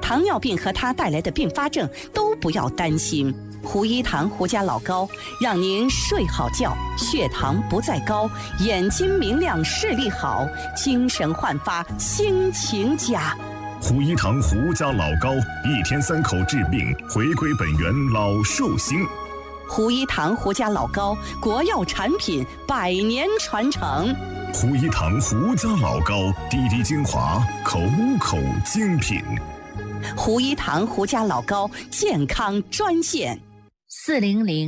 糖尿病和它带来的并发症都不要担心。胡一堂胡家老膏让您睡好觉，血糖不再高，眼睛明亮，视力好，精神焕发，心情佳。 胡一堂胡家老膏，1天3口治病，回归本源老寿星。 胡一堂胡家老膏，国药产品，100年传承。 胡一堂胡家老膏，滴滴精华，口口精品。 胡一堂胡家老膏健康专线：400